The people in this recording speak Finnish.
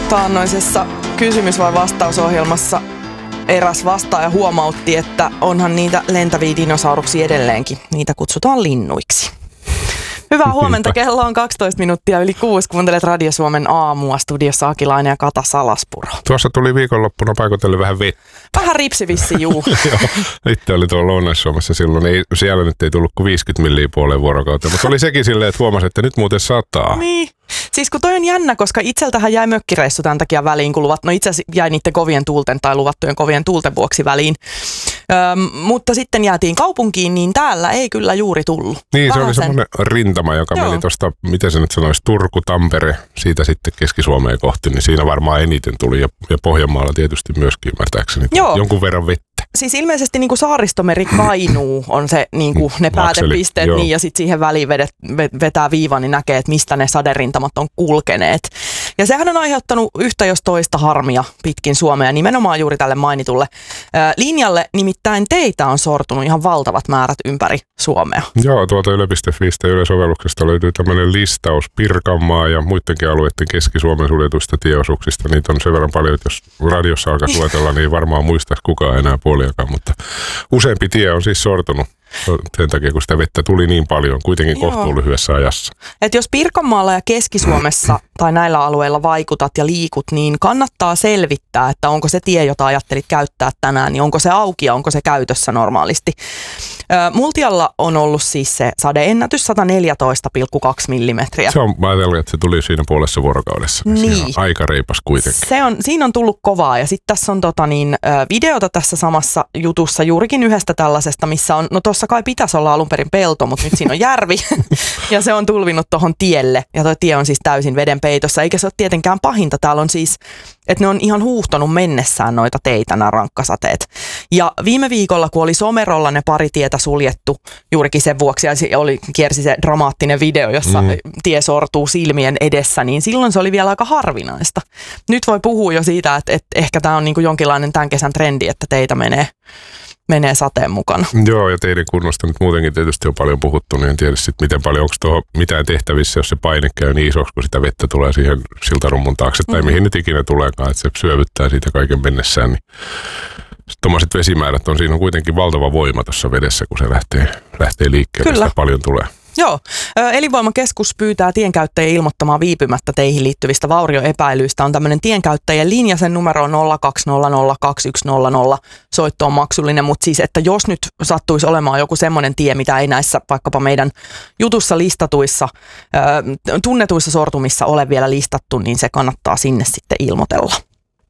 taannoisessa kysymys- vai vastausohjelmassa eräs vastaaja huomautti, että onhan niitä lentäviä dinosauruksia edelleenkin. Niitä kutsutaan linnuiksi. Hyvää huomenta, kello on 12 minuuttia yli 6. Kuuntelet Radio Suomen aamua, studiossa Akilainen ja Kata Salaspuro. Tuossa tuli viikonloppuna paikotelle vähän vettä. Vähän ripsivissi, juu. Itse oli tuolla Lounais-Suomessa silloin. Siellä nyt ei tullut kuin 50 milliä puoleen vuorokautta, mutta oli sekin silleen, että huomasi, että nyt muuten sataa. Niin. Siis kun toi on jännä, koska itseltähän jäi mökkireissu tämän takia väliin, kun itse asiassa jäi niiden kovien tuulten tai luvattujen kovien tuulten vuoksi väliin. Mutta sitten jäätiin kaupunkiin, niin täällä ei kyllä juuri tullut. Niin, se oli semmoinen rintama, joka meni tuosta, miten se nyt sanoisi, Turku, Tampere, siitä sitten Keski-Suomeen kohti, niin siinä varmaan eniten tuli. Ja Pohjanmaalla tietysti myöskin ymmärtääkseni jonkun verran vettä. Siis ilmeisesti niin kuin Saaristomeri Kainuu on se, niin kuin ne päätepisteet, niin, ja sitten siihen väliin vetää viiva, niin näkee, että mistä ne saderintamat on kulkeneet. Ja sehän on aiheuttanut yhtä jos toista harmia pitkin Suomea, nimenomaan juuri tälle mainitulle linjalle. Nimittäin teitä on sortunut ihan valtavat määrät ympäri Suomea. Joo, tuolta yle.fi Yle-sovelluksesta löytyy tämmöinen listaus Pirkanmaa ja muidenkin alueiden Keski-Suomen suljetuista tieosuuksista. Niitä on sen verran paljon, että jos radiossa alkaisi luetella, niin ei varmaan muista kukaan enää puoliakaan, mutta useampi tie on siis sortunut. Sen takia, kun sitä vettä tuli niin paljon, kuitenkin kohtuun lyhyessä ajassa. Et jos Pirkanmaalla ja Keski-Suomessa tai näillä alueilla vaikutat ja liikut, niin kannattaa selvittää, että onko se tie, jota ajattelit käyttää tänään, niin onko se auki ja onko se käytössä normaalisti. Multialla on ollut siis se sadeennätys 114,2 millimetriä. Se on, mä ajattelin, että se tuli siinä puolessa vuorokaudessa. Niin. Siinä on aika reipas kuitenkin. Siinä on tullut kovaa ja sitten tässä on videota tässä samassa jutussa juurikin yhdestä tällaisesta, missä on, no tuossa kai pitäisi olla alun perin pelto, mutta nyt siinä on järvi ja se on tulvinut tuohon tielle ja tuo tie on siis täysin veden peitossa, eikä se ole tietenkään pahinta. Täällä on siis, että ne on ihan huuhtonut mennessään noita teitä, nämä rankkasateet. Ja viime viikolla, kun oli Somerolla ne pari tietä suljettu juurikin sen vuoksi ja kiersi se dramaattinen video, jossa tie sortuu silmien edessä, niin silloin se oli vielä aika harvinaista. Nyt voi puhua jo siitä, että ehkä tämä on niin kuin jonkinlainen tämän kesän trendi, että teitä menee sateen mukana. Joo, ja teidän kunnosta nyt muutenkin tietysti on paljon puhuttu, niin en tiedä sitten miten paljon, onko tuohon mitään tehtävissä, jos se paine käy niin isoksi, kun sitä vettä tulee siihen siltarummun taakse, tai mihin nyt ikinä tuleekaan, että se syövyttää siitä kaiken mennessään, niin tuommoiset vesimäärät siinä on kuitenkin valtava voima tuossa vedessä, kun se lähtee liikkeelle, sitä paljon tulee. Joo. Elinvoimakeskus pyytää tienkäyttäjiä ilmoittamaan viipymättä teihin liittyvistä vaurioepäilyistä. On tämmöinen tienkäyttäjien linja, sen numero on 02002100. Soitto on maksullinen, mutta siis, että jos nyt sattuisi olemaan joku semmoinen tie, mitä ei näissä vaikkapa meidän jutussa listatuissa, tunnetuissa sortumissa ole vielä listattu, niin se kannattaa sinne sitten ilmoitella.